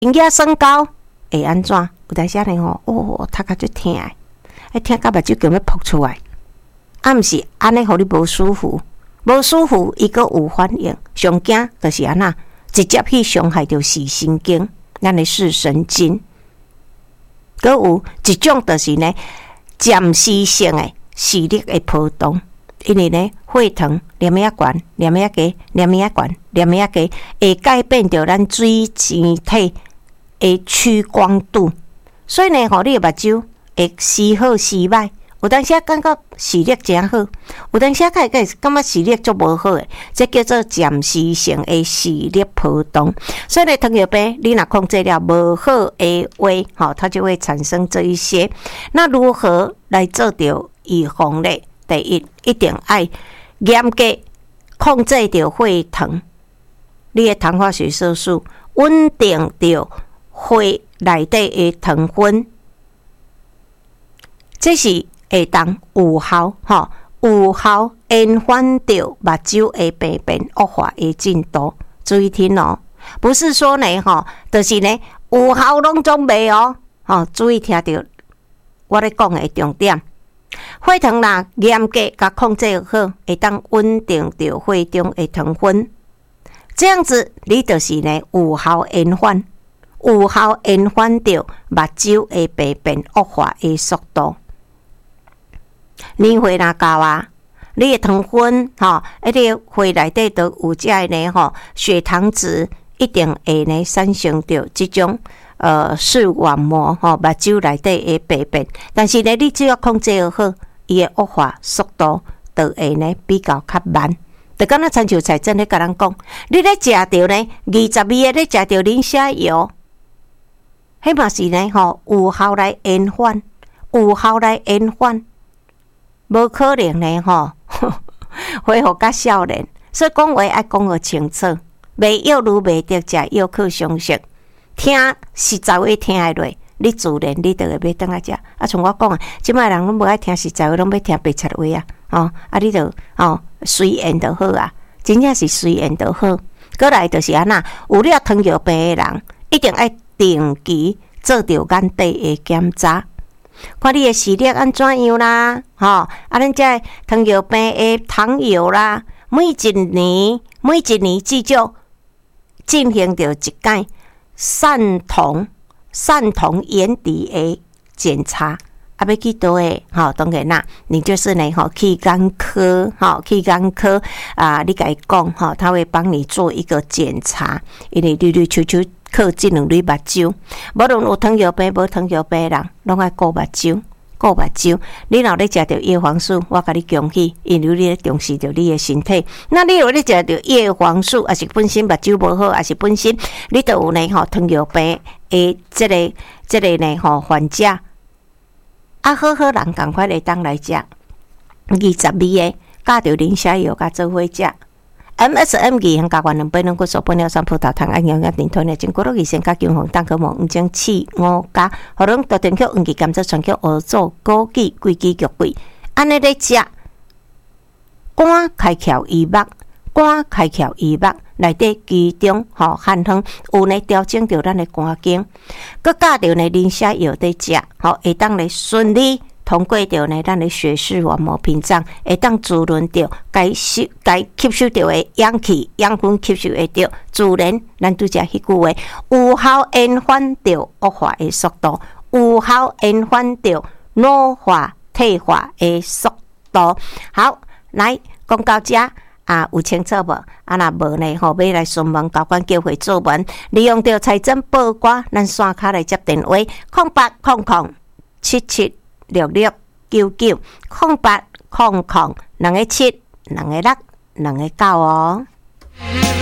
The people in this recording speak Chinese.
血压升高会安怎？有当时呢吼，头壳就痛的，痛到目睭叫要扑出来，毋是安尼，互你无舒服，无舒服，伊阁有反应，上惊就是安那，直接去伤害到视神经，咱的视神经。阁有一种就是呢，暂时性的视力的波动，因为呢，血糖黏仔悬，黏仔低，黏仔悬，黏仔低，会改变着咱水晶体的屈光度，所以呢，互你的目睭会时好时歹。有当时感觉视力真好，有当时感觉视力足无好诶，这叫做暂时性的视力波动。所以呢，糖尿病你若控制了无好的话，它就会产生这一些。那如何来做到预防呢？第一，一定要严格控制着血糖，你的糖化血色素稳定着血内底的糖分，这是会当有效，有效延缓着目睭的病变恶化的进度。注意听哦，不是说呢，就是呢有效拢总袂哦，注意听着我咧讲的重点。血糖若严格甲控制好，会当稳定着血中的糖分，这样子你就是呢有效延缓着目睭的病变恶化的速度。年岁若到啊，你的糖分迄个血内底都有这呢血糖值一定会呢产生着这种视网膜目睭内底的病变，但是呢，你只要控制好，伊的恶化速度就会呢比较较慢。就敢若亲像财政咧甲咱讲，你咧食着呢22个咧食着磷虾油，迄嘛是呢有效来延缓，无可能呢恢复甲少年。所以讲话爱讲个清楚，袂药如袂得食药可相食。听实在话听会落，你自然你就会要倒来食。像我讲啊，即摆人拢无爱听实在话，拢要听白切话啊。你就随缘就好啊，真正是随缘就好。过来就是安那，有了糖尿病的人，一定要定期做着眼底的检查，看你的视力安怎样啦，咱这糖尿病的糖药啦，每一年至少进行着一届散瞳眼底的检查。要去倒诶，当然啦，你就是呢，去眼科，你甲伊讲，他会帮你做一个检查，因为绿球靠这两粒目睭，无论有糖尿病无糖尿病的人，拢爱顾目睭。你若咧食着叶黄素，我甲你恭喜，因为你咧重视着你的身体。那你若咧食着叶黄素，还是本身目睭无好，还是本身你都有呢糖尿病的这个呢患者。好人赶快来当来食，22个加着磷虾油，加做伙食。MSM 二型加元2杯，能够所玻尿酸葡萄糖胺氧淀团的经过了先加姜黄蛋壳膜5种起5加，可能多电曲黄芪甘蔗全曲合作枸杞桂枝菊桂，安尼咧食，肝开窍医目内底其中含糖有呢调整着咱的肝经，佮加着呢磷虾药在食，会当咧顺利通过着呢咱的血视网膜屏障，会当滋润着该吸收着的氧气养分吸收会着，自然咱拄则迄句话，有效延缓着恶化的速度，有效延缓着老化退化的速度。好，来讲到这。有清楚无？若无呢？要来询问交管机会做文，利用着财政报挂，咱线卡来接电话：0800776699，0800227269哦。